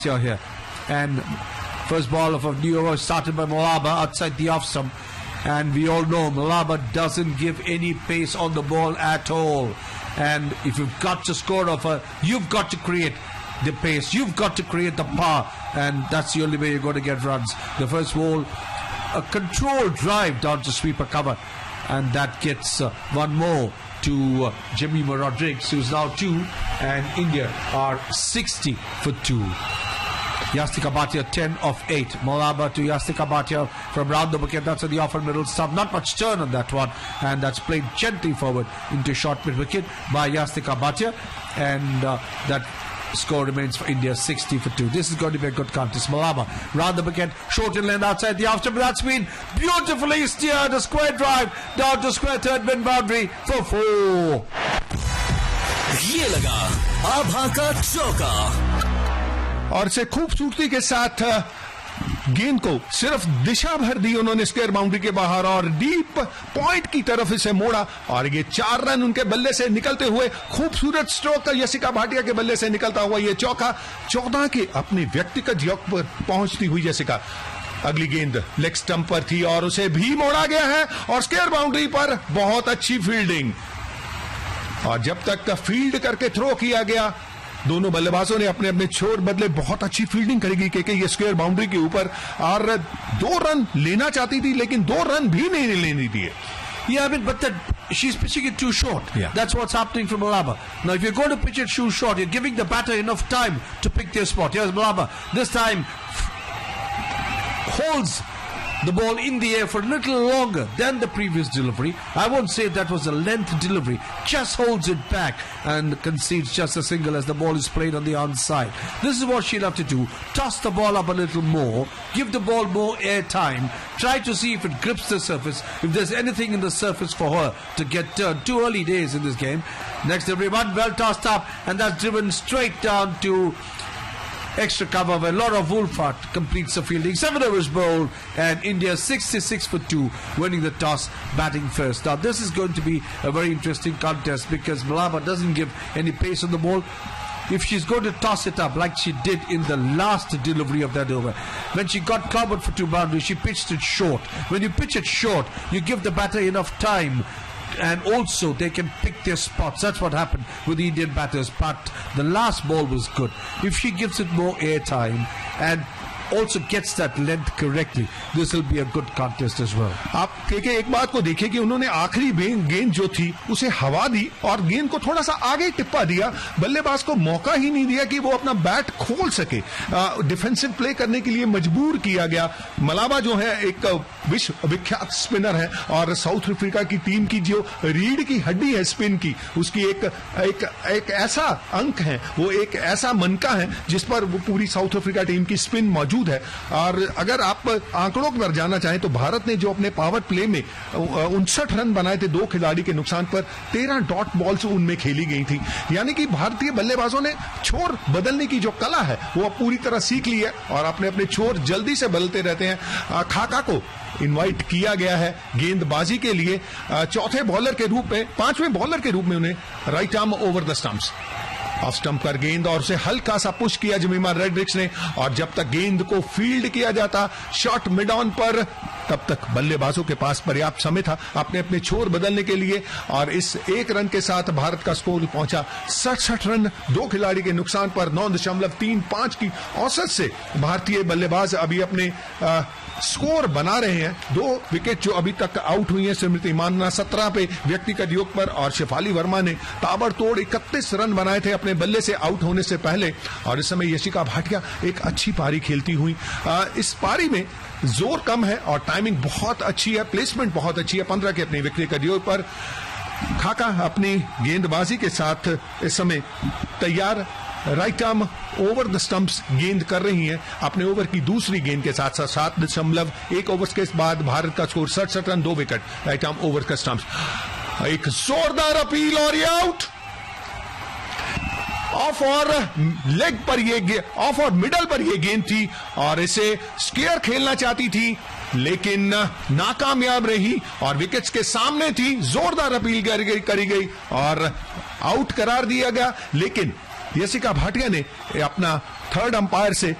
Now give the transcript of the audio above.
here. And first ball of a new over started by Malaba outside the off stump. And we all know Malaba doesn't give any pace on the ball at all. And if you've got to score off her, you've got to create the pace. You've got to create the power. And that's the only way you're going to get runs. The first ball, a controlled drive down to sweeper cover. And that gets one more to Jemima Rodriguez, who's now 2. And India are 60 for 2. Yastika Bhatia 10 of 8. Malaba to Yastika Bhatia from round the wicket. That's at the off and middle stump. Not much turn on that one. And that's played gently forward into short mid wicket by Yastika Bhatia. And that score remains for India 60 for 2. This is going to be a good contest. Malaba round the wicket, short inland outside the off stump. That's been beautifully steered. A square drive down to square third mid boundary for 4. ये लगा आभा का चौका और इसे खूबसूरती के साथ गेंद को सिर्फ दिशा भर दी उन्होंने स्क्वायर बाउंड्री के बाहर और डीप पॉइंट की तरफ इसे मोड़ा और ये 4 रन उनके बल्ले से निकलते हुए खूबसूरत स्ट्रोक यशिका भाटिया के बल्ले से निकलता हुआ ये चौका 14 के अपने व्यक्तिगत योग पर पहुंचती हुई यशिका अगली गेंद लेग स्टंप पर थी और उसे भी मोड़ा गया है और स्क्वायर बाउंड्री पर बहुत अच्छी फील्डिंग और जब तक फील्ड करके थ्रो किया गया दोनों बल्लेबाजों ने अपने अपने छोर बदले बहुत अच्छी फील्डिंग करेगी क्योंकि ये स्क्वायर बाउंड्री के ऊपर और 2 रन लेना चाहती थी लेकिन 2 रन भी नहीं लेने दिए. Yeah, but she's pitching it too short. Yeah. That's what's happening from Malaba. Now, if you're going to pitch it too short, you're giving the batter enough time to pick their spot. Here's Malaba. This time holds the ball in the air for a little longer than the previous delivery. I won't say that was a length delivery. Just holds it back and concedes just a single as the ball is played on the onside. This is what she'll have to do. Toss the ball up a little more. Give the ball more air time. Try to see if it grips the surface. If there's anything in the surface for her to get turned. 2 early days in this game. Next delivery, one well tossed up and that's driven straight down to extra cover where Laura Wolfart completes the fielding. 7 overs bowled and India 66 for 2 winning the toss, batting first. Now this is going to be a very interesting contest because Malaba doesn't give any pace on the ball. If she's going to toss it up like she did in the last delivery of that over, when she got clobbered for 2 boundaries, she pitched it short. When you pitch it short, you give the batter enough time and also they can pick their spots. That's what happened with the Indian batters. But the last ball was good. If she gives it more air time and also gets that length correctly, this will be a good contest as well. आप के एक बात को देखिए कि उन्होंने आखिरी गेंद जो थी उसे हवा दी और गेंद को थोड़ा सा आगे टिप्पा दिया. बल्लेबाज को मौका ही नहीं दिया कि वो अपना बैट खोल सके. डिफेंसिव प्ले करने के लिए मजबूर किया गया. मलाबा जो है एक विश्व विख्यात स्पिनर है और साउथ अफ्रीका की टीम की जो रीढ़ की हड्डी है स्पिन की, उसकी एक ऐसा अंक है, वो एक ऐसा मनका है जिस पर वो पूरी साउथ अफ्रीका टीम की स्पिन मौजूद है. और अगर आप आंकड़ों पर जाना चाहें तो भारत ने जो अपने पावर प्ले में 59 रन बनाए थे 2 खिलाड़ी के नुकसान पर, 13 डॉट बॉल्स उनमें खेली गई थी. यानी कि भारतीय बल्लेबाजों ने छोर बदलने की जो कला है वो अब पूरी तरह सीख ली है और अपने अपने छोर जल्दी से बदलते रहते हैं. खाका को इनवाइट किया गया है गेंदबाजी के लिए चौथे बॉलर के रूप में, 5वें बॉलर के रूप में उन्हें right arm over the stumps, off stump पर गेंद और उसे हल्का सा पुश किया जमीमा रेड्रिक्स ने. और जब तक गेंद को फील्ड किया जाता शॉट मिड ऑन पर, तब तक बल्लेबाजों के पास पर्याप्त समय था अपने अपने छोर बदलने के लिए. और इस 1 रन के साथ भारत का स्कोर पहुंचा 67 रन 2 खिलाड़ी के नुकसान पर. 9.35 की औसत से भारतीय बल्लेबाज अभी अपने स्कोर बना रहे हैं. 2 विकेट जो अभी तक आउट हुई हैं, स्मृति मानना 17 पे व्यक्तिगत योग पर और शेफाली वर्मा ने ताबड़तोड़ 31 रन बनाए थे अपने बल्ले से आउट होने से पहले. और इस समय यशिका भाटिया एक अच्छी पारी खेलती हुई. इस पारी में जोर कम है और टाइमिंग बहुत अच्छी है, प्लेसमेंट बहुत अच्छी है. 15 के अपने व्यक्तिगत योग पर खाका अपनी गेंदबाजी के साथ इस समय तैयार right arm over the stumps गेंद कर रही हैं अपने ओवर की दूसरी गेंद के साथ. 7.1 ओवर्स के बाद भारत का score 67 run 2 wicket right arm over का स्टंप्स. एक जोरदार अपील और ये आउट. ऑफ और लेग पर ये ऑफ और मिडल पर ये गेंद थी और इसे स्क्वायर खेलना चाहती थी लेकिन नाकामयाब रही और विकेट्स के सामने थी. जोरदार अपील करी गई और आउट करार दिया गया. लेकिन यशिका भाटिया ने अपना थर्ड अंपायर से